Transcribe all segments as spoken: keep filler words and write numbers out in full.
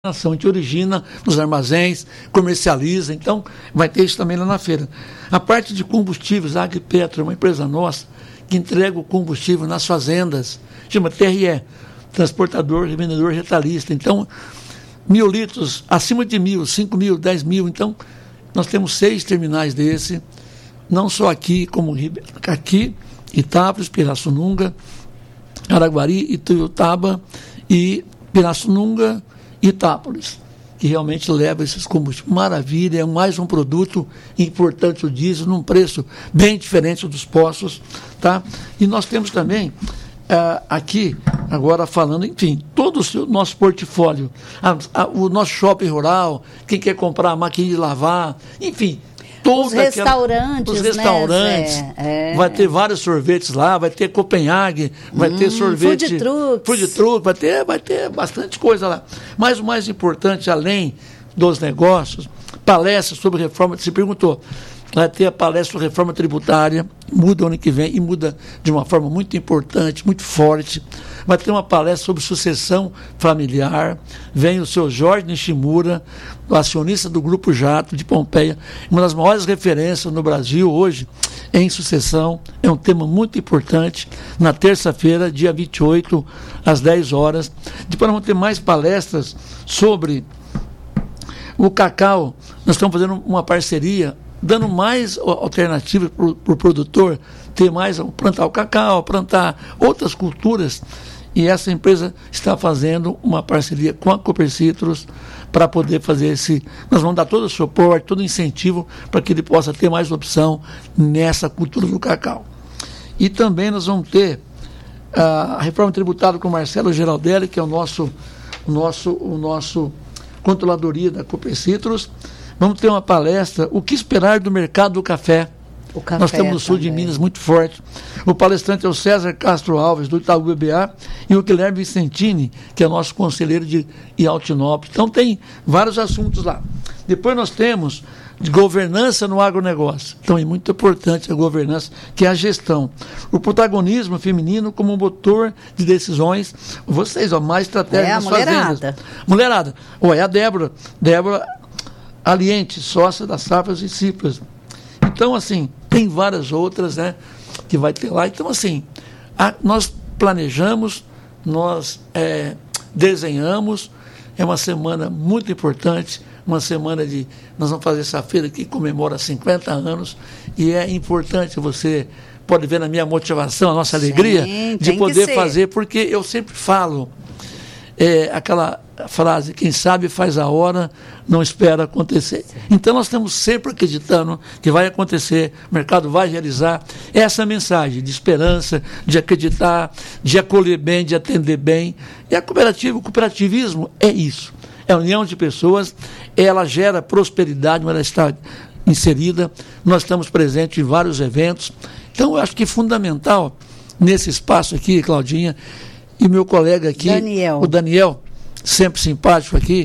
A gente origina nos armazéns, comercializa, então vai ter isso também lá na feira. A parte de combustíveis, a Agripetro é uma empresa nossa que entrega o combustível nas fazendas, chama T R E, transportador, revendedor, retalhista. Então, mil litros, acima de mil, cinco mil, dez mil. Então, nós temos seis terminais desse, não só aqui, como aqui, Itápolis, Pirassununga, Araguari, Ituiutaba e Pirassununga, Itápolis, que realmente leva esses combustíveis. Maravilha, é mais um produto importante, o diesel, num preço bem diferente dos postos, tá? E nós temos também, ah, aqui, agora falando, enfim, todo o seu, nosso portfólio, a, a, o nosso shopping rural, quem quer comprar a máquina de lavar, enfim, toda os restaurantes, aquela, os restaurantes, né, é, vai ter vários sorvetes lá, vai ter Copenhague, vai hum, ter sorvete, food trucks, food truck, vai ter, vai ter bastante coisa lá. Mas o mais importante, além dos negócios, palestras sobre reforma, se perguntou, vai ter a palestra sobre reforma tributária, muda o ano que vem e muda de uma forma muito importante, muito forte. Vai ter uma palestra sobre sucessão familiar, vem o seu Jorge Nishimura, o acionista do Grupo Jato de Pompeia, uma das maiores referências no Brasil hoje em sucessão, é um tema muito importante, na terça-feira, dia vinte e oito, às dez horas. Depois vamos ter mais palestras sobre o cacau, nós estamos fazendo uma parceria, dando mais alternativas para o pro produtor ter mais, plantar o cacau, plantar outras culturas, e essa empresa está fazendo uma parceria com a Cooper Citrus para poder fazer esse, nós vamos dar todo o suporte, todo o incentivo para que ele possa ter mais opção nessa cultura do cacau. E também nós vamos ter a reforma tributária com o Marcelo Geraldelli, que é o nosso, o nosso, o nosso controladoria da Cooper Citrus. Vamos ter uma palestra, o que esperar do mercado do café. O café Nós temos no sul também de Minas muito forte. O palestrante é o César Castro Alves, do Itaú B B A, e o Guilherme Vicentini, que é nosso conselheiro de Altinópolis. Então tem vários assuntos lá. Depois nós temos de governança no agronegócio. Então é muito importante a governança, que é a gestão. O protagonismo feminino como motor de decisões. Vocês, ó, mais estratégia é, nas fazendas. Mulherada. Mulherada. Olha, a Débora, Débora Aliente, sócia da Safras e Cipras. Então, assim, tem várias outras, né, que vai ter lá. Então, assim, a, nós planejamos, nós é, desenhamos, é uma semana muito importante, uma semana de... Nós vamos fazer essa feira que comemora cinquenta anos, e é importante, você pode ver na minha motivação, a nossa alegria, Sim, de poder fazer, porque eu sempre falo, é, aquela frase, quem sabe faz a hora, não espera acontecer. Então nós estamos sempre acreditando que vai acontecer, o mercado vai realizar essa mensagem de esperança, de acreditar, de acolher bem, de atender bem. E a cooperativa, o cooperativismo é isso, é a união de pessoas, ela gera prosperidade, mas ela está inserida, nós estamos presentes em vários eventos. Então eu acho que é fundamental nesse espaço aqui, Claudinha, e meu colega aqui, Daniel. o Daniel, sempre simpático aqui,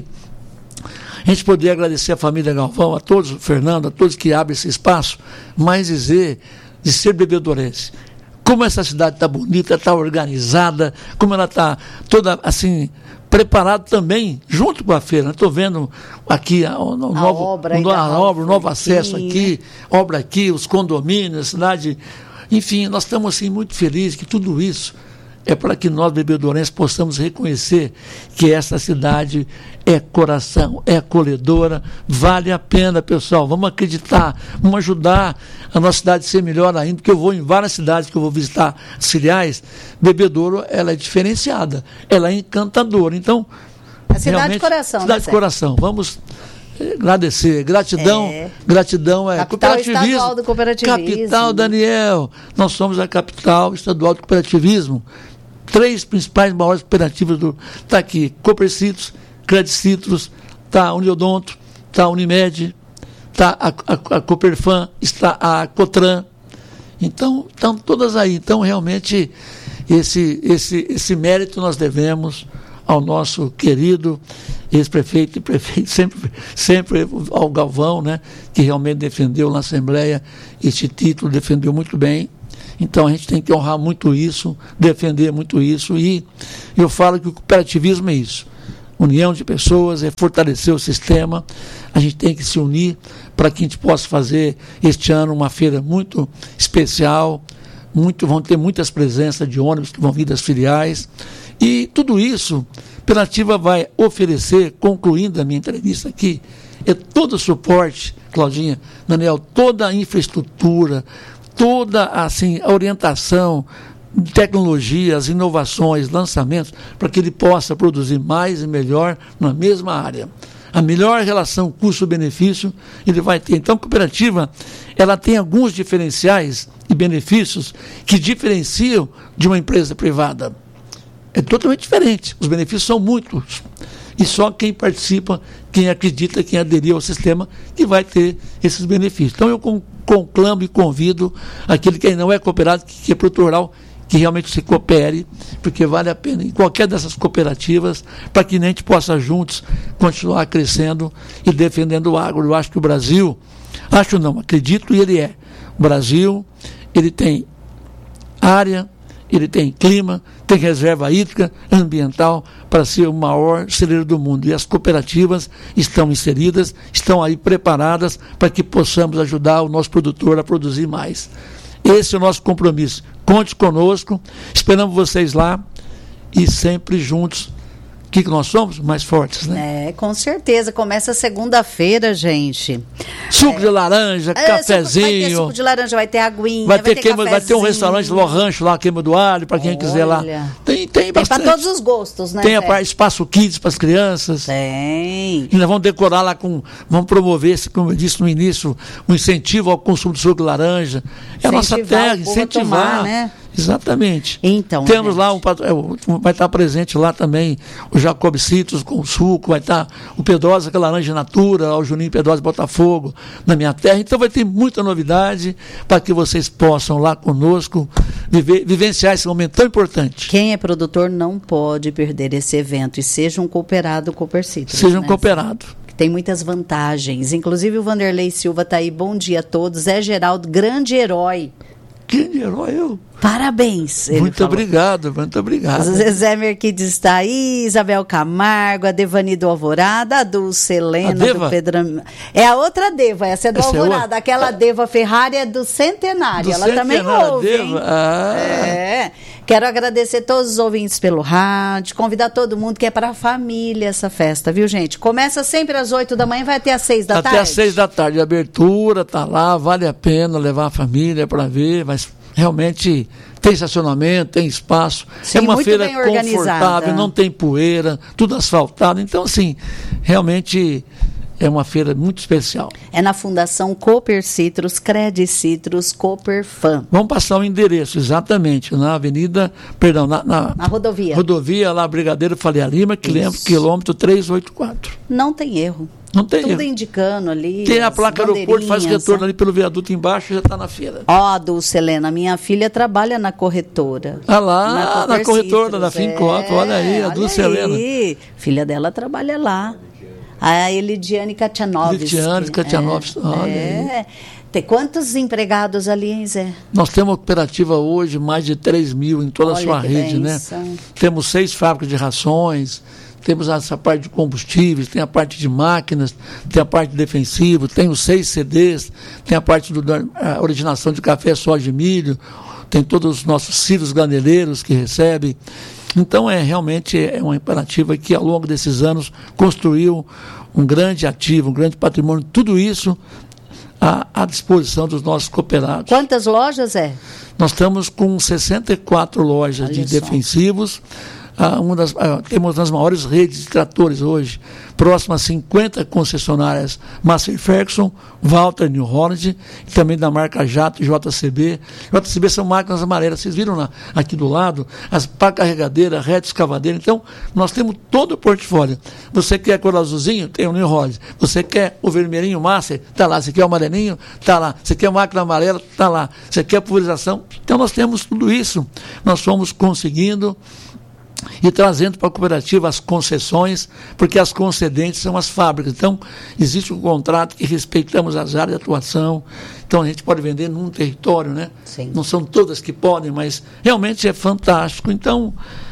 a gente poder agradecer a família Galvão, a todos, o Fernando, a todos que abrem esse espaço, mas dizer de ser bebedorense. Como essa cidade está bonita, está organizada, como ela está toda assim, preparada também, junto com a feira. Estou vendo aqui a, o, a novo, obra, o, a obra, o novo acesso aqui, aqui, né? Obra aqui, os condomínios, a cidade. Enfim, nós estamos assim, muito felizes que tudo isso é para que nós, bebedorenses, possamos reconhecer que essa cidade é coração, é acolhedora, vale a pena, pessoal. Vamos acreditar, vamos ajudar a nossa cidade a ser melhor ainda, porque eu vou em várias cidades que eu vou visitar, filiais, Bebedouro, ela é diferenciada, ela é encantadora. Então, a cidade de coração, cidade né, de coração, vamos agradecer, gratidão, é. gratidão é capital cooperativismo, estadual do cooperativismo. Capital, Daniel, nós somos a capital estadual do cooperativismo. Três principais maiores cooperativas do... Está aqui, Cooper Citrus, Credit Citrus, está a Uniodonto, está a Unimed, está a, a, a Cooperfan, está a Cotran. Então, estão todas aí. Então, realmente, esse, esse, esse mérito nós devemos ao nosso querido ex-prefeito e prefeito, sempre, sempre ao Galvão, né, que realmente defendeu na Assembleia este título, defendeu muito bem. Então a gente tem que honrar muito isso, defender muito isso, e eu falo que o cooperativismo é isso. união de pessoas, é fortalecer o sistema. A gente tem que se unir para que a gente possa fazer este ano uma feira muito especial, muito, vão ter muitas presenças de ônibus que vão vir das filiais, e tudo isso a Cooperativa vai oferecer, concluindo a minha entrevista aqui, é todo o suporte, Claudinha, Daniel, toda a infraestrutura, toda assim, a orientação, tecnologias, inovações, lançamentos, para que ele possa produzir mais e melhor na mesma área. A melhor relação custo-benefício ele vai ter. Então, a cooperativa, ela tem alguns diferenciais e benefícios que diferenciam de uma empresa privada. É totalmente diferente. Os benefícios são muitos. E só quem participa, quem acredita, quem aderiu ao sistema, que vai ter esses benefícios. Então, eu conclamo e convido aquele que ainda não é cooperado, que é produtor rural, que realmente se coopere, porque vale a pena em qualquer dessas cooperativas, para que a gente possa juntos continuar crescendo e defendendo o agro. Eu acho que o Brasil, acho não, acredito e ele é. O Brasil, ele tem área, ele tem clima, tem reserva hídrica, ambiental, para ser o maior celeiro do mundo. E as cooperativas estão inseridas, estão aí preparadas para que possamos ajudar o nosso produtor a produzir mais. Esse é o nosso compromisso. Conte conosco, esperamos vocês lá e sempre juntos. O que, que nós somos? Mais fortes, né? É, com certeza. Começa segunda-feira, gente. Suco é. de laranja, é, cafezinho. Vai ter suco de laranja, vai ter aguinha, vai ter, vai ter queima, vai ter um restaurante do Rancho lá, Queima do Alho, para quem Olha. quiser lá. Tem, tem, tem para todos os gostos, né? Tem a parte, espaço kids para as crianças. Tem. E nós vamos decorar lá com, vamos promover, esse, como eu disse no início, um incentivo ao consumo de suco de laranja. É a nossa terra, incentivar. Tomar, né? Exatamente. Então, temos gente. lá, um, vai estar presente lá também o Jacob Citrus com o suco, vai estar o Pedrosa, que é laranja natura, o Juninho Pedrosa Botafogo, na minha terra. Então vai ter muita novidade para que vocês possam lá conosco viver, vivenciar esse momento tão importante. Quem é produtor não pode perder esse evento e seja um cooperado Cooper Citrus. Seja um né? cooperado. Tem muitas vantagens. Inclusive o Vanderlei Silva está aí. Bom dia a todos. Zé Geraldo, grande herói. Que herói eu. Parabéns. Ele muito falou. obrigado, muito obrigado. Zezé Merquides está aí, Isabel Camargo, a Devani do Alvorada, a Dulce Helena do Pedro. É a outra Deva, essa é do essa Alvorada. É Aquela Deva Ferrari é do Centenário. Do Ela Centenário, também ouve. Deva. Hein? Ah. É. Quero agradecer todos os ouvintes pelo rádio, convidar todo mundo que é para a família essa festa, viu, gente? Começa sempre às oito da manhã e vai até às seis da até tarde. Até às seis da tarde. A abertura tá lá, vale a pena levar a família para ver, mas realmente tem estacionamento, tem espaço. Sim, é uma muito feira bem confortável, organizada. Não tem poeira, tudo asfaltado. Então, assim, realmente é uma feira muito especial. É na Fundação Cooper Citrus, Credit Citrus, Cooper Fan. Vamos passar o endereço, exatamente, na avenida, perdão, na, na, na rodovia. Rodovia, lá, Brigadeiro Faria Lima, quilômetro, quilômetro trezentos e oitenta e quatro. Não tem erro. Não tem Tudo erro. indicando ali. Tem a placa aeroporto, faz retorno ali pelo viaduto embaixo e já está na feira. Ó, oh, Dulce Helena, minha filha trabalha na corretora. Ah lá, na, na corretora, Citrus, da Fincop, é, olha aí, a Dulce Helena. Filha dela trabalha lá. A Elidiane Katianovski. Elidiane Katianovski, é, olha é. aí. Tem quantos empregados ali, hein, Zé? Nós temos uma cooperativa hoje, mais de três mil em toda olha a sua rede, benção. Né? Temos seis fábricas de rações, temos essa parte de combustíveis, tem a parte de máquinas, tem a parte de defensivo, tem os seis C Ds, tem a parte da originação de café, soja e milho, tem todos os nossos silos graneleiros que recebem. Então, é realmente é uma imperativa que, ao longo desses anos, construiu um grande ativo, um grande patrimônio, tudo isso à, à disposição dos nossos cooperados. Quantas lojas é? Nós estamos com sessenta e quatro lojas Olha de só. defensivos. Ah, uma das, ah, temos uma das maiores redes de tratores hoje, próximo a cinquenta concessionárias Massey Ferguson, Walter, New Holland, e também da marca Jato e J C B. J C B são máquinas amarelas, vocês viram lá, aqui do lado, as pá carregadeira, reta escavadeira. Então, nós temos todo o portfólio. Você quer cor azulzinho? Tem o New Holland. Você quer o vermelhinho Massey? Está lá. Você quer o amarelinho? Está lá. Você quer máquina amarela? Está lá. Você quer pulverização? Então, nós temos tudo isso. Nós fomos conseguindo e trazendo para a cooperativa as concessões, porque as concedentes são as fábricas. Então, existe um contrato que respeitamos as áreas de atuação. Então, a gente pode vender num território, né? Sim. Não são todas que podem, mas realmente é fantástico. Então,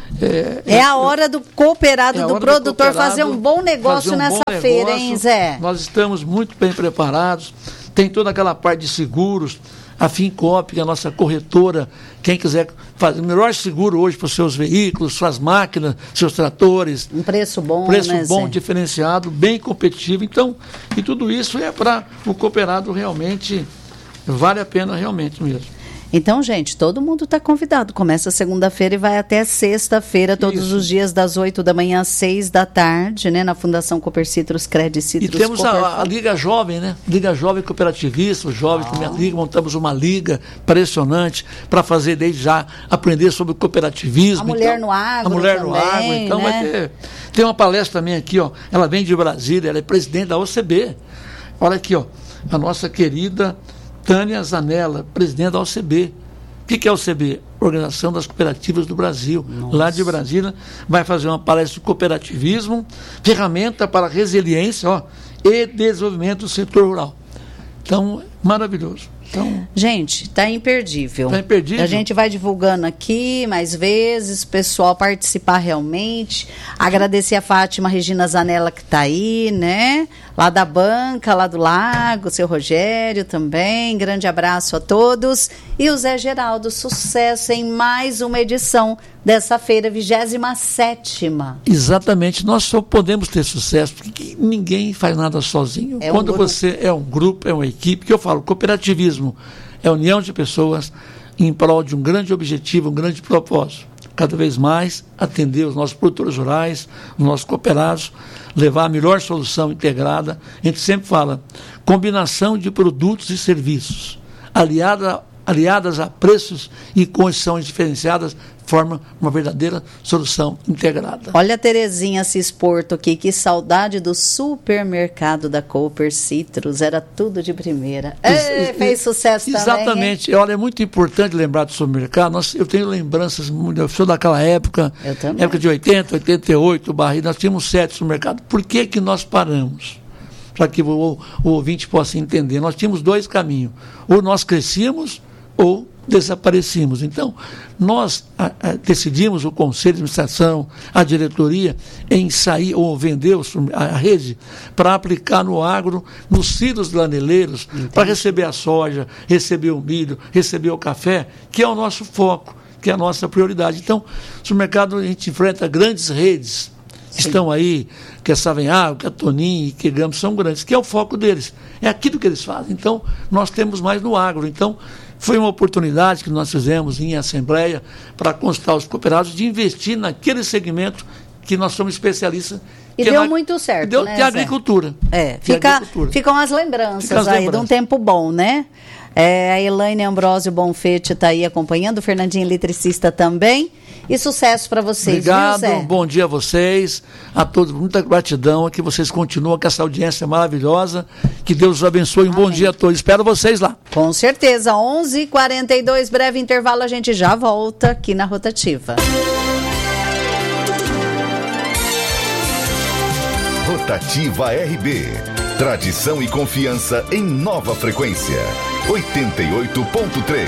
É, é a hora do cooperado, é do produtor do fazer um bom negócio um nessa bom feira, negócio. Hein, Zé? Nós estamos muito bem preparados, tem toda aquela parte de seguros, a Fincop, que é a nossa corretora, quem quiser fazer o melhor seguro hoje para os seus veículos, suas máquinas, seus tratores. Um preço bom, Preço né, bom, Zé? Diferenciado, bem competitivo. Então, e tudo isso é para o cooperado realmente, vale a pena realmente mesmo. Então, gente, todo mundo está convidado. Começa segunda-feira e vai até sexta-feira, todos Isso. os dias, das oito da manhã às seis da tarde, né? Na Fundação Cooper Citrus, Credit Citrus. E temos a, a Liga Jovem, né? Liga Jovem Cooperativista, os jovens ah. da Liga, montamos uma liga impressionante para fazer desde já, aprender sobre o cooperativismo. A mulher então, no agro A mulher também, no agro, então né? vai ter... Tem uma palestra também aqui, ó. Ela vem de Brasília, ela é presidente da O C B. Olha aqui, ó. A nossa querida Tânia Zanella, presidente da O C B. O que, que é a O C B? Organização das Cooperativas do Brasil. Nossa. Lá de Brasília, vai fazer uma palestra de cooperativismo, ferramenta para resiliência ó, e desenvolvimento do setor rural. Então, maravilhoso. Então, gente, tá imperdível. Tá imperdível. A gente vai divulgando aqui mais vezes, o pessoal participar realmente. Agradecer a Fátima Regina Zanella que tá aí, né? Lá da banca, lá do Lago, seu Rogério também. Grande abraço a todos. E o Zé Geraldo, sucesso em mais uma edição dessa feira, vigésima sétima. Exatamente, nós só podemos ter sucesso porque ninguém faz nada sozinho. É um Quando grupo. Você é um grupo, é uma equipe, que eu falo, cooperativismo é a união de pessoas em prol de um grande objetivo, um grande propósito. Cada vez mais atender os nossos produtores rurais, os nossos cooperados, levar a melhor solução integrada. A gente sempre fala, combinação de produtos e serviços, aliada, aliadas a preços e condições diferenciadas, forma uma verdadeira solução integrada. Olha a Terezinha Cisporto aqui, que saudade do supermercado da Cooper Citrus, era tudo de primeira. Ei, fez sucesso Exatamente. também. Exatamente, olha, é muito importante lembrar do supermercado, Nós, eu tenho lembranças, eu sou daquela época, eu também. época de oitenta, oitenta e oito, Barreiro, nós tínhamos sete supermercados. Por que que nós paramos? Para que o, o ouvinte possa entender, nós tínhamos dois caminhos, ou nós crescíamos, ou desaparecemos. Então, nós a, a, decidimos, o Conselho de Administração, a diretoria, em sair ou vender a, a rede para aplicar no agro, nos silos laneleiros, para receber a soja, receber o milho, receber o café, que é o nosso foco, que é a nossa prioridade. Então, no supermercado a gente enfrenta grandes redes, Sim. estão aí, que a Savenhago, que a Toninho, que a Gamos, são grandes, que é o foco deles, é aquilo que eles fazem. Então, nós temos mais no agro. Então, foi uma oportunidade que nós fizemos em assembleia para constar os cooperados de investir naquele segmento que nós somos especialistas. E deu na, muito certo, deu, né, que é a agricultura. É, fica, agricultura. Ficam as lembranças Fica as aí lembranças. de um tempo bom, né? É, a Elaine Ambrosio Bonfete está aí acompanhando, o Fernandinho Eletricista também. E sucesso para vocês, Obrigado, viu, Zé? Bom dia a vocês, a todos, muita gratidão, que vocês continuam com essa audiência maravilhosa, que Deus os abençoe, um Amém. Bom dia a todos, espero vocês lá. Com certeza, onze e quarenta e dois, breve intervalo, a gente já volta aqui na Rotativa. Rotativa R B, tradição e confiança em nova frequência, oitenta e oito ponto três.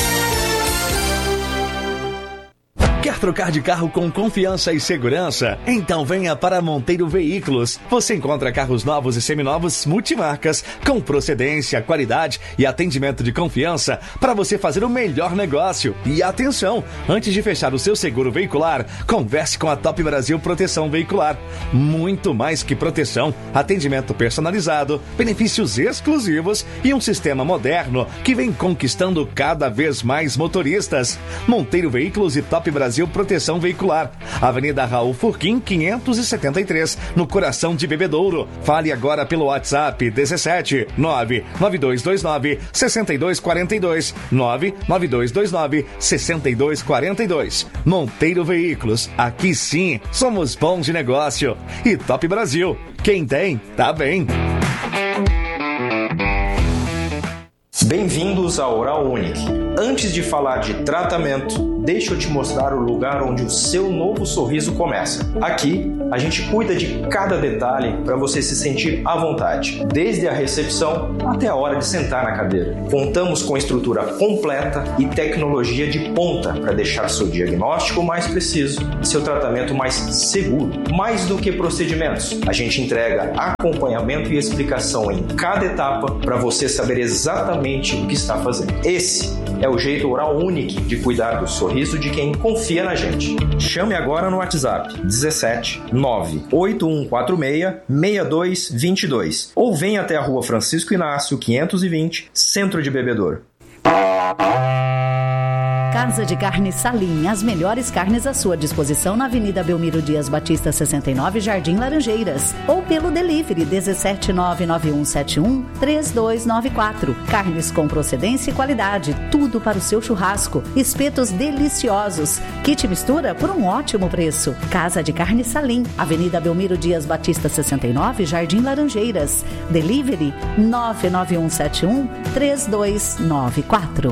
Quer trocar de carro com confiança e segurança? Então venha para Monteiro Veículos. Você encontra carros novos e seminovos multimarcas, com procedência, qualidade e atendimento de confiança para você fazer o melhor negócio. E atenção, antes de fechar o seu seguro veicular, converse com a Top Brasil Proteção Veicular. Muito mais que proteção, atendimento personalizado, benefícios exclusivos e um sistema moderno que vem conquistando cada vez mais motoristas. Monteiro Veículos e Top Brasil Proteção Veicular, Avenida Raul Furquim, quinhentos e setenta e três, no coração de Bebedouro. Fale agora pelo WhatsApp dezessete nove nove dois dois nove seis dois quatro dois, nove nove dois dois nove seis dois quatro dois. Monteiro Veículos, aqui sim, somos bons de negócio. E Top Brasil, quem tem, tá bem. Bem-vindos à Oral Unique, Antes de falar de tratamento, deixa eu te mostrar o lugar onde o seu novo sorriso começa. Aqui, a gente cuida de cada detalhe para você se sentir à vontade, desde a recepção até a hora de sentar na cadeira. Contamos com estrutura completa e tecnologia de ponta para deixar seu diagnóstico mais preciso e seu tratamento mais seguro. Mais do que procedimentos, a gente entrega acompanhamento e explicação em cada etapa para você saber exatamente o que está fazendo. Esse é o jeito oral único de cuidar do sorriso de quem confia na gente. Chame agora no WhatsApp dezessete nove oito um quatro seis seis dois dois dois ou venha até a Rua Francisco Inácio quinhentos e vinte, Centro de Bebedouro. Casa de Carne Salim, as melhores carnes à sua disposição na Avenida Belmiro Dias Batista sessenta e nove, Jardim Laranjeiras, ou pelo delivery dezessete nove nove um sete um três dois nove quatro. Carnes com procedência e qualidade, tudo para o seu churrasco, espetos deliciosos, kit mistura por um ótimo preço. Casa de Carne Salim, Avenida Belmiro Dias Batista sessenta e nove, Jardim Laranjeiras, delivery nove nove um sete um três dois nove quatro.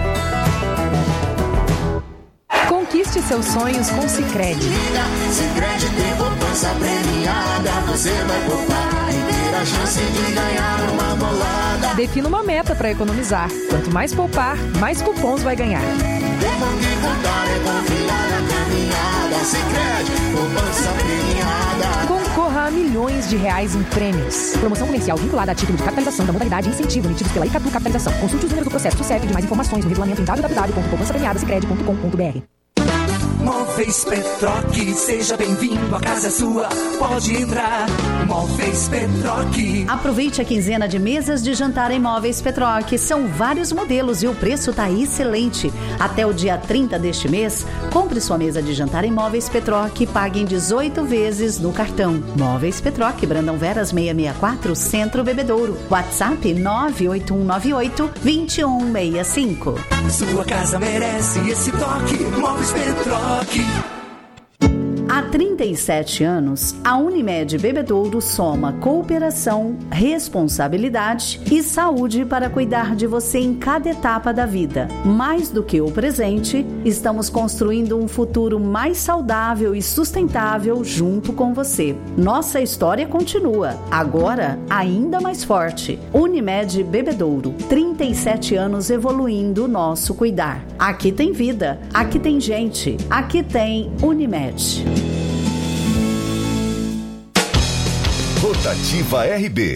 Conquiste seus sonhos com Sicredi. Sicredi tem poupança premiada. Você vai poupar e ter a chance de ganhar uma bolada. Defina uma meta para economizar. Quanto mais poupar, mais cupons vai ganhar. Devo de contar e confiar na caminhada. Sicredi, poupança premiada. Concorra a milhões de reais em prêmios. Promoção comercial vinculada a título de capitalização da modalidade incentivo emitidos pela Icatu Capitalização. Consulte os números do processo do C E F de mais informações no regulamento em w w w ponto poupança premiada sicredi ponto com ponto b r. Móveis Petroc, seja bem-vindo, a casa é sua, pode entrar. Móveis Petroc. Aproveite a quinzena de mesas de jantar em Móveis Petroc. São vários modelos e o preço está excelente. Até o dia trinta deste mês, compre sua mesa de jantar em Móveis Petroc e pague em dezoito vezes no cartão. Móveis Petroc, Brandão Veras seiscentos e sessenta e quatro, Centro Bebedouro. WhatsApp nove oito um nove oito dois um seis cinco. Sua casa merece esse toque. Móveis Petroc. Há trinta e sete anos, a Unimed Bebedouro soma cooperação, responsabilidade e saúde para cuidar de você em cada etapa da vida. Mais do que o presente, estamos construindo um futuro mais saudável e sustentável junto com você. Nossa história continua, agora ainda mais forte. Unimed Bebedouro, trinta e sete anos evoluindo o nosso cuidar. Aqui tem vida, aqui tem gente, aqui tem Unimed. Rotativa R B.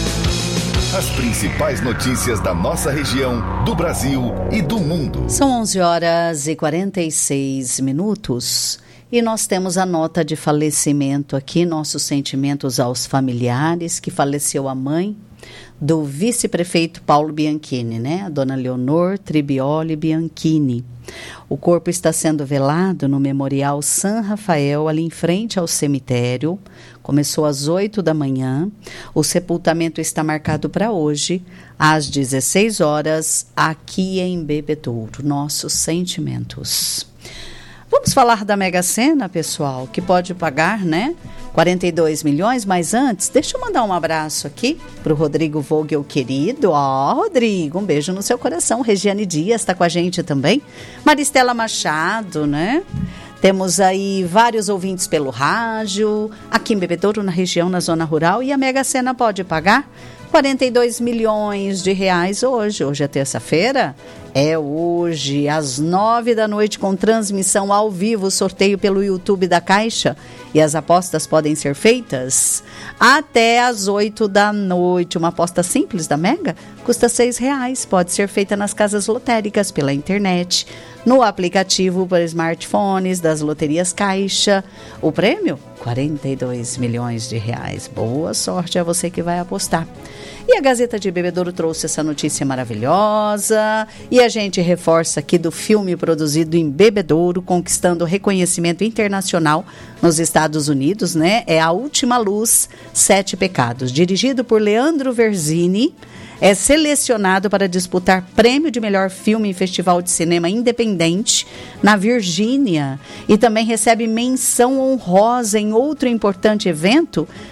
As principais notícias da nossa região, do Brasil e do mundo. São onze horas e quarenta e seis minutos e nós temos a nota de falecimento aqui, nossos sentimentos aos familiares, que faleceu a mãe do vice-prefeito Paulo Bianchini, né? A dona Leonor Tribioli Bianchini. O corpo está sendo velado no Memorial San Rafael, ali em frente ao cemitério. Começou às oito da manhã. O sepultamento está marcado para hoje, às dezesseis horas, aqui em Bebedouro. Nossos sentimentos. Vamos falar da Mega Sena, pessoal, que pode pagar, né? quarenta e dois milhões, mas antes, deixa eu mandar um abraço aqui para o Rodrigo Vogel, querido. Ó, oh, Rodrigo, um beijo no seu coração. Regiane Dias está com a gente também. Maristela Machado, né? Temos aí vários ouvintes pelo rádio, aqui em Bebedouro, na região, na zona rural. E a Mega Sena pode pagar quarenta e dois milhões de reais hoje. Hoje é terça-feira. É hoje, às nove da noite, com transmissão ao vivo, sorteio pelo YouTube da Caixa. E as apostas podem ser feitas até às oito da noite. Uma aposta simples da Mega custa seis reais. Pode ser feita nas casas lotéricas, pela internet, no aplicativo para smartphones das loterias Caixa. O prêmio? quarenta e dois milhões de reais. Boa sorte a você que vai apostar. E a Gazeta de Bebedouro trouxe essa notícia maravilhosa. E a gente reforça aqui do filme produzido em Bebedouro, conquistando reconhecimento internacional nos Estados Unidos, né? É A Última Luz, Sete Pecados. Dirigido por Leandro Verzini. É selecionado para disputar prêmio de melhor filme em Festival de Cinema Independente na Virgínia. E também recebe menção honrosa em outro importante evento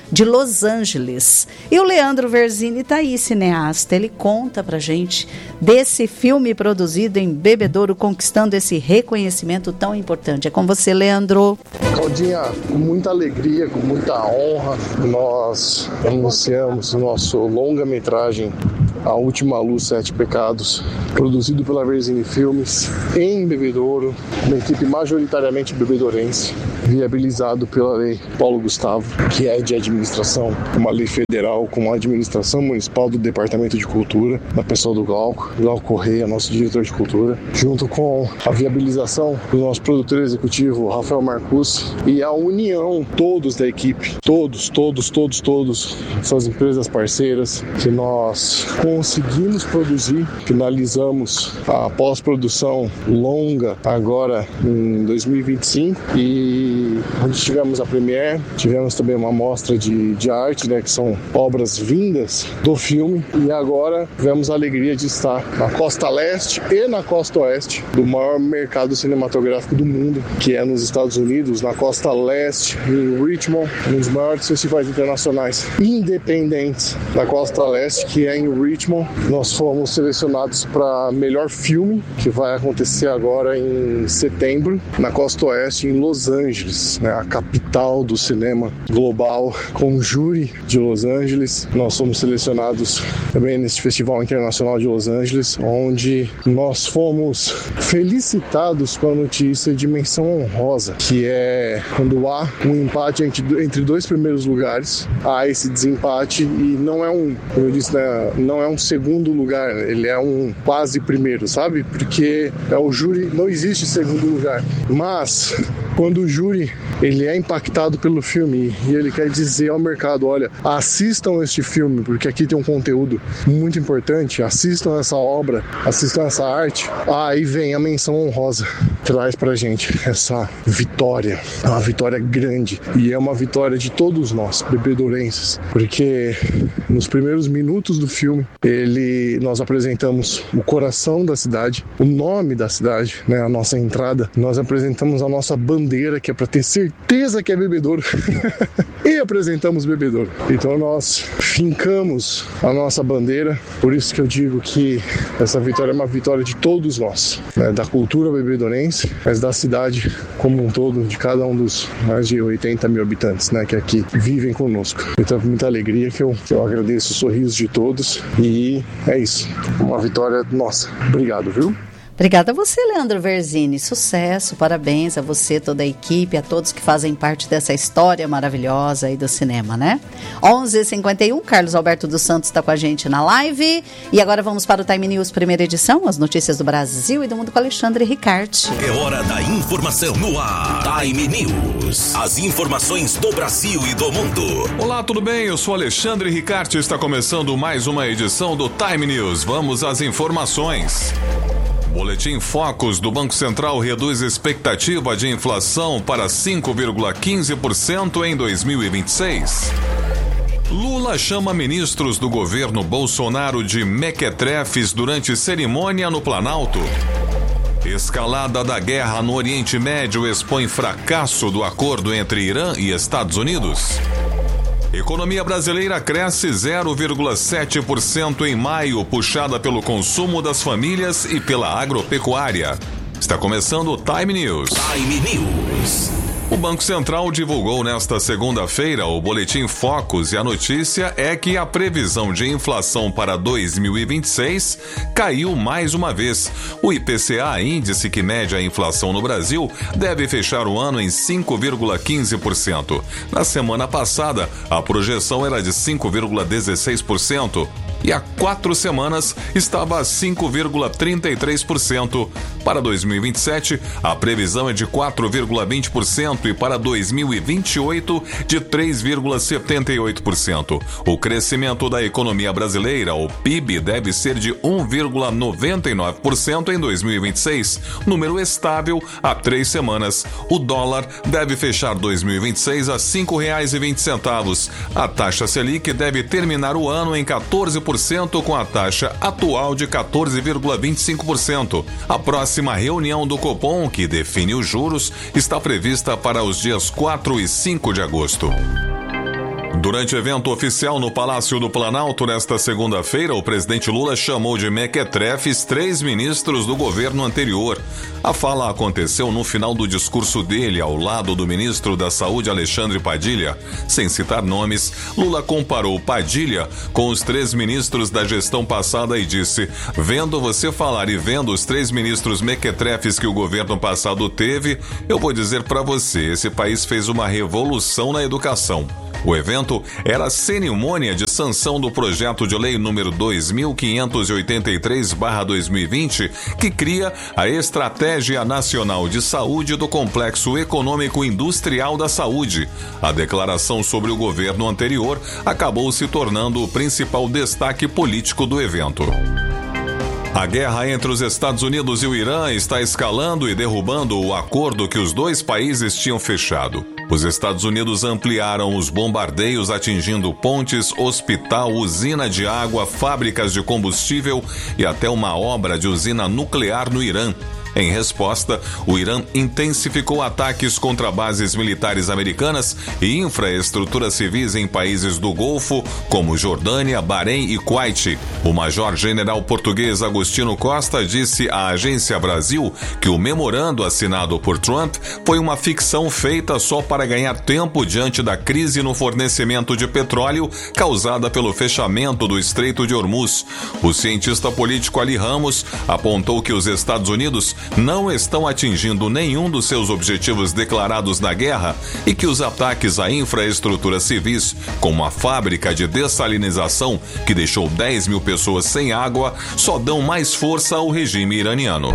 de Los Angeles. E o Leandro Verzini está aí, cineasta. Ele conta pra gente desse filme produzido em Bebedouro, conquistando esse reconhecimento tão importante. É com você, Leandro. Claudinha, com muita alegria, com muita honra, nós anunciamos o nosso longa-metragem A Última Luz, Sete Pecados, produzido pela Verzini Filmes, em Bebedouro, uma equipe majoritariamente bebedourense, viabilizado pela Lei Paulo Gustavo, que é de administração, uma lei federal com a administração municipal do Departamento de Cultura, na pessoa do Glauco, Glauco Correia, nosso diretor de cultura, junto com a viabilização do nosso produtor executivo, Rafael Marcus, e a união, todos da equipe, todos, todos, todos, todos, essas empresas parceiras, que nós conseguimos produzir, finalizamos a pós-produção longa agora em dois mil e vinte e cinco, e onde tivemos a premiere, tivemos também uma mostra de, de arte, né, que são obras vindas do filme, e agora tivemos a alegria de estar na costa leste e na costa oeste do maior mercado cinematográfico do mundo, que é nos Estados Unidos, na costa leste, em Richmond, um dos maiores festivais internacionais independentes da costa leste, que é em Richmond. Nós fomos selecionados para melhor filme, que vai acontecer agora em setembro, na costa oeste, em Los Angeles, né, a capital do cinema global, com o júri de Los Angeles. Nós fomos selecionados também nesse Festival Internacional de Los Angeles, onde nós fomos felicitados com a notícia de menção honrosa, que é quando há um empate entre, entre dois primeiros lugares, há esse desempate e não é um, como eu disse, né, não é um segundo lugar, ele é um quase primeiro, sabe? Porque é o júri, não existe segundo lugar, mas quando o júri ele é impactado pelo filme e ele quer dizer ao mercado, olha, assistam este filme, porque aqui tem um conteúdo muito importante, assistam essa obra, assistam essa arte, aí vem a menção honrosa, traz pra gente essa vitória, é uma vitória grande, e é uma vitória de todos nós, bebedourenses, porque nos primeiros minutos do filme, ele, nós apresentamos o coração da cidade, o nome da cidade, né, a nossa entrada, nós apresentamos a nossa bandeira, que é para ter certeza que é Bebedouro, e apresentamos Bebedouro. Então nós fincamos a nossa bandeira, por isso que eu digo que essa vitória é uma vitória de todos nós, né, da cultura bebedourense, mas da cidade como um todo, de cada um dos mais de oitenta mil habitantes, né, que aqui vivem conosco. Então, com muita alegria que eu, que eu agradeço o sorriso de todos, e é isso, uma vitória nossa. Obrigado, viu? Obrigada a você, Leandro Verzini. Sucesso, parabéns a você, toda a equipe, a todos que fazem parte dessa história maravilhosa aí do cinema, né? onze e cinquenta e um, Carlos Alberto dos Santos está com a gente na live. E agora vamos para o Time News, primeira edição, as notícias do Brasil e do mundo com Alexandre Ricarte. É hora da informação no ar. Time News. As informações do Brasil e do mundo. Olá, tudo bem? Eu sou Alexandre Ricarte e está começando mais uma edição do Time News. Vamos às informações. Boletim Focus do Banco Central reduz expectativa de inflação para cinco vírgula quinze por cento em dois mil e vinte e seis. Lula chama ministros do governo Bolsonaro de mequetrefes durante cerimônia no Planalto. Escalada da guerra no Oriente Médio expõe fracasso do acordo entre Irã e Estados Unidos. Economia brasileira cresce zero vírgula sete por cento em maio, puxada pelo consumo das famílias e pela agropecuária. Está começando o Time News. Time News. O Banco Central divulgou nesta segunda-feira o Boletim Focus e a notícia é que a previsão de inflação para dois mil e vinte e seis caiu mais uma vez. O I P C A, índice que mede a inflação no Brasil, deve fechar o ano em cinco vírgula quinze por cento. Na semana passada, a projeção era de cinco vírgula dezesseis por cento. E há quatro semanas estava a cinco vírgula trinta e três por cento. Para dois mil e vinte e sete, a previsão é de quatro vírgula vinte por cento e para dois mil e vinte e oito, de três vírgula setenta e oito por cento. O crescimento da economia brasileira, o P I B, deve ser de um vírgula noventa e nove por cento em dois mil e vinte e seis, número estável há três semanas. O dólar deve fechar dois mil e vinte e seis a cinco reais e vinte centavos. A taxa Selic deve terminar o ano em quatorze por cento, com a taxa atual de quatorze vírgula vinte e cinco por cento. A próxima reunião do Copom, que define os juros, está prevista para os dias quatro e cinco de agosto. Durante evento oficial no Palácio do Planalto nesta segunda-feira, o presidente Lula chamou de mequetrefes três ministros do governo anterior. A fala aconteceu no final do discurso dele, ao lado do ministro da Saúde, Alexandre Padilha. Sem citar nomes, Lula comparou Padilha com os três ministros da gestão passada e disse: vendo você falar e vendo os três ministros mequetrefes que o governo passado teve, eu vou dizer para você, esse país fez uma revolução na educação. O evento era a cerimônia de sanção do projeto de lei número dois mil quinhentos e oitenta e três barra dois mil e vinte, que cria a Estratégia Nacional de Saúde do Complexo Econômico Industrial da Saúde. A declaração sobre o governo anterior acabou se tornando o principal destaque político do evento. A guerra entre os Estados Unidos e o Irã está escalando e derrubando o acordo que os dois países tinham fechado. Os Estados Unidos ampliaram os bombardeios, atingindo pontes, hospital, usina de água, fábricas de combustível e até uma obra de usina nuclear no Irã. Em resposta, o Irã intensificou ataques contra bases militares americanas e infraestruturas civis em países do Golfo, como Jordânia, Bahrein e Kuwait. O major-general português Agostinho Costa disse à Agência Brasil que o memorando assinado por Trump foi uma ficção feita só para ganhar tempo diante da crise no fornecimento de petróleo causada pelo fechamento do Estreito de Hormuz. O cientista político Ali Ramos apontou que os Estados Unidos não estão atingindo nenhum dos seus objetivos declarados na guerra e que os ataques a infraestruturas civis, como a fábrica de dessalinização, que deixou dez mil pessoas sem água, só dão mais força ao regime iraniano.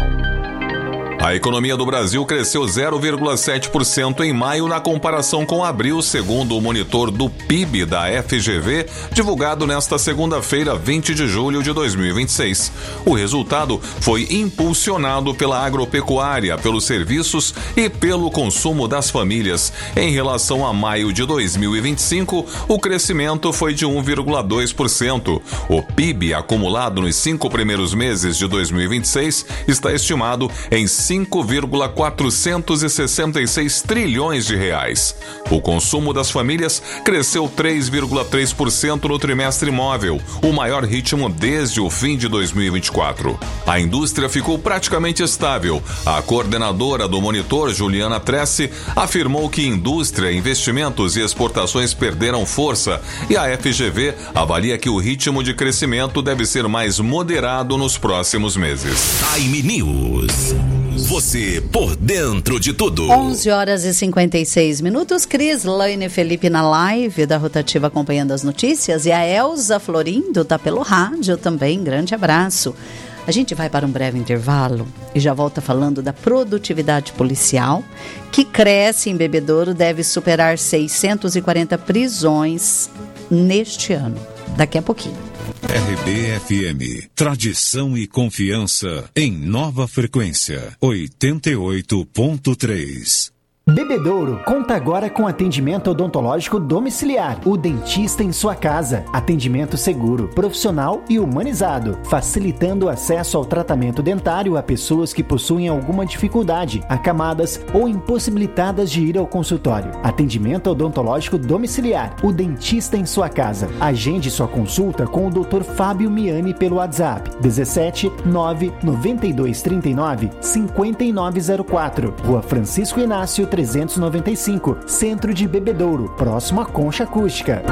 A economia do Brasil cresceu zero vírgula sete por cento em maio na comparação com abril, segundo o monitor do P I B da F G V, divulgado nesta segunda-feira, vinte de julho de dois mil e vinte e seis. O resultado foi impulsionado pela agropecuária, pelos serviços e pelo consumo das famílias. Em relação a maio de dois mil e vinte e cinco, o crescimento foi de um vírgula dois por cento. O P I B acumulado nos cinco primeiros meses de dois mil e vinte e seis está estimado em cinco vírgula quatrocentos e sessenta e seis trilhões de reais. O consumo das famílias cresceu três vírgula três por cento no trimestre móvel, o maior ritmo desde o fim de dois mil e vinte e quatro. A indústria ficou praticamente estável. A coordenadora do monitor, Juliana Tressi, afirmou que indústria, investimentos e exportações perderam força e a F G V avalia que o ritmo de crescimento deve ser mais moderado nos próximos meses. Time News. Você por dentro de tudo. onze horas e cinquenta e seis minutos. Cris, Laine e Felipe na live da Rotativa acompanhando as notícias. E a Elza Florindo tá pelo rádio também. Grande abraço. A gente vai para um breve intervalo e já volta falando da produtividade policial, que cresce em Bebedouro, deve superar seiscentas e quarenta prisões neste ano. Daqui a pouquinho. R B F M, tradição e confiança em nova frequência, oitenta e oito ponto três. Bebedouro conta agora com atendimento odontológico domiciliar. O dentista em sua casa. Atendimento seguro, profissional e humanizado, facilitando o acesso ao tratamento dentário a pessoas que possuem alguma dificuldade, acamadas ou impossibilitadas de ir ao consultório. Atendimento odontológico domiciliar. O dentista em sua casa. Agende sua consulta com o doutor Fábio Miani pelo WhatsApp dezessete nove noventa e dois trinta e nove cinquenta e nove zero quatro. Rua Francisco Inácio trezentos e noventa e cinco, Centro de Bebedouro, próximo à Concha Acústica.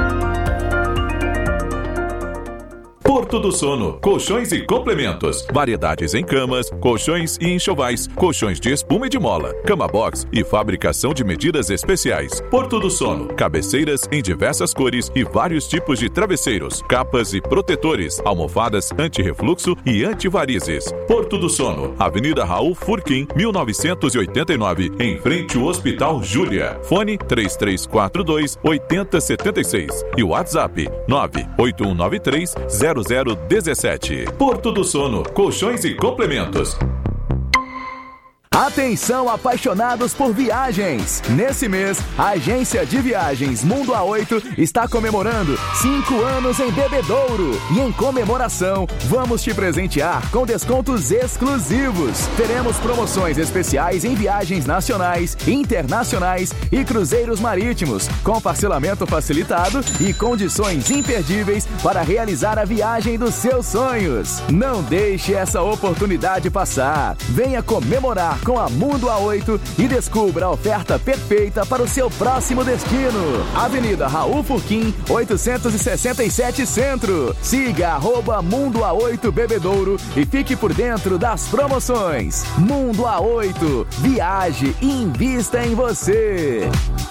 Porto do Sono, colchões e complementos, variedades em camas, colchões e enxovais, colchões de espuma e de mola, cama box e fabricação de medidas especiais. Porto do Sono, cabeceiras em diversas cores e vários tipos de travesseiros, capas e protetores, almofadas anti-refluxo e anti-varizes. Porto do Sono, Avenida Raul Furquim, mil novecentos e oitenta e nove, em frente ao Hospital Júlia. Fone três três quatro dois oito zero sete seis e o WhatsApp nove oito um nove três zero zero um sete. Porto do Sono, colchões e complementos. Atenção, apaixonados por viagens! Nesse mês, a agência de viagens Mundo A oito está comemorando cinco anos em Bebedouro. E em comemoração, vamos te presentear com descontos exclusivos. Teremos promoções especiais em viagens nacionais, internacionais e cruzeiros marítimos, com parcelamento facilitado e condições imperdíveis para realizar a viagem dos seus sonhos. Não deixe essa oportunidade passar. Venha comemorar com a Mundo A oito e descubra a oferta perfeita para o seu próximo destino. Avenida Raul Furquim, oitocentos e sessenta e sete Centro. Siga arroba Mundo A oito Bebedouro e fique por dentro das promoções. Mundo A oito. Viaje e invista em você.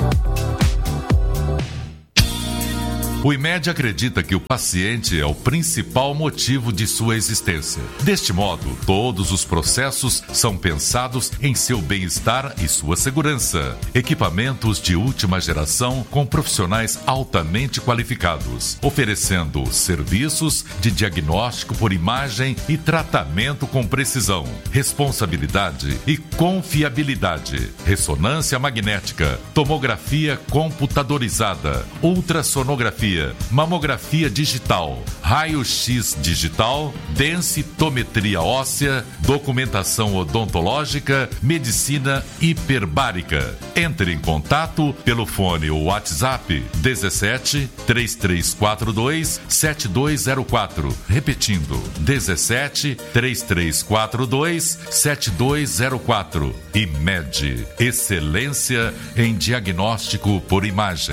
O IMED acredita que o paciente é o principal motivo de sua existência. Deste modo, todos os processos são pensados em seu bem-estar e sua segurança. Equipamentos de última geração com profissionais altamente qualificados, oferecendo serviços de diagnóstico por imagem e tratamento com precisão, responsabilidade e confiabilidade. Ressonância magnética, tomografia computadorizada, ultrassonografia, mamografia digital, raio-x digital, densitometria óssea, documentação odontológica, medicina hiperbárica. Entre em contato pelo fone ou WhatsApp dezessete, três três quatro dois, sete dois zero quatro. Repetindo, dezessete, três três quatro dois, sete dois zero quatro. IMED, excelência em diagnóstico por imagem.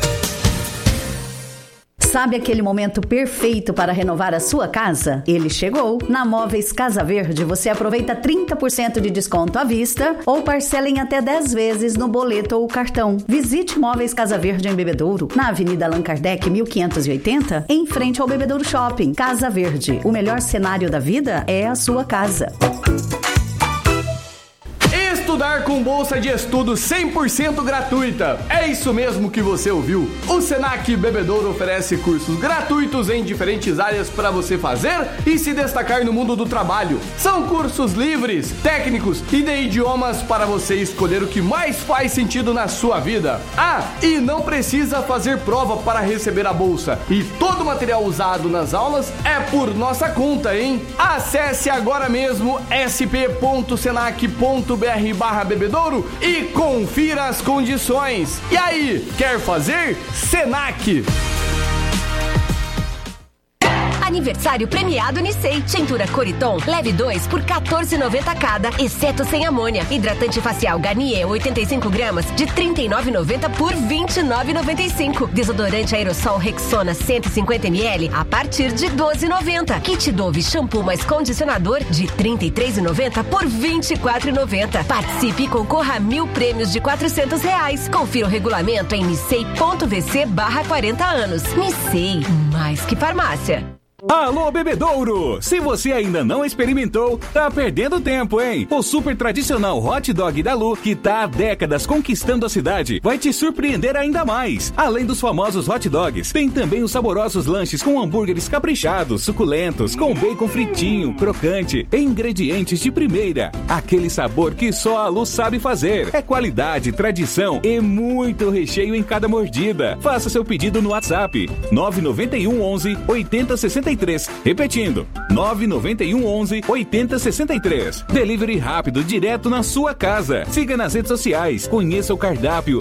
Sabe aquele momento perfeito para renovar a sua casa? Ele chegou. Na Móveis Casa Verde, você aproveita trinta por cento de desconto à vista ou parcela em até dez vezes no boleto ou cartão. Visite Móveis Casa Verde em Bebedouro, na Avenida Allan Kardec, mil quinhentos e oitenta, em frente ao Bebedouro Shopping. Casa Verde, o melhor cenário da vida é a sua casa. Estudar com bolsa de estudo cem por cento gratuita. É isso mesmo que você ouviu. O Senac Bebedouro oferece cursos gratuitos em diferentes áreas para você fazer e se destacar no mundo do trabalho. São cursos livres, técnicos e de idiomas para você escolher o que mais faz sentido na sua vida. Ah, e não precisa fazer prova para receber a bolsa. E todo o material usado nas aulas é por nossa conta, hein? Acesse agora mesmo s p ponto senac ponto b r barra Bebedouro e confira as condições. E aí, quer fazer? Senac! Aniversário premiado Nissei. Tintura Coriton, leve dois por quatorze reais e noventa centavos cada, exceto sem amônia. Hidratante facial Garnier, oitenta e cinco gramas, de trinta e nove reais e noventa centavos por vinte e nove reais e noventa e cinco centavos. Desodorante Aerosol Rexona cento e cinquenta mililitros a partir de doze reais e noventa centavos. Kit Dove shampoo mais condicionador de trinta e três reais e noventa centavos por vinte e quatro reais e noventa centavos. Participe e concorra a mil prêmios de quatrocentos reais. Confira o regulamento em nissei ponto v c barra quarenta anos. Nissei, mais que farmácia. Alô, Bebedouro! Se você ainda não experimentou, tá perdendo tempo, hein? O super tradicional hot dog da Lu, que tá há décadas conquistando a cidade, vai te surpreender ainda mais. Além dos famosos hot dogs, tem também os saborosos lanches com hambúrgueres caprichados, suculentos, com bacon fritinho, crocante, e ingredientes de primeira. Aquele sabor que só a Lu sabe fazer. É qualidade, tradição e muito recheio em cada mordida. Faça seu pedido no WhatsApp nove nove um onze oitenta sessenta e três. Repetindo, nove nove um onze oitenta sessenta e três. Delivery rápido, direto na sua casa. Siga nas redes sociais, conheça o cardápio